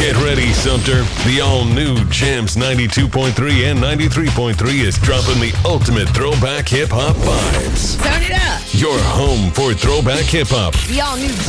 Get ready, Sumter. The all-new Jams 92.3 and 93.3 is dropping the ultimate throwback hip-hop vibes. Turn it up. Your home for throwback hip-hop. The all-new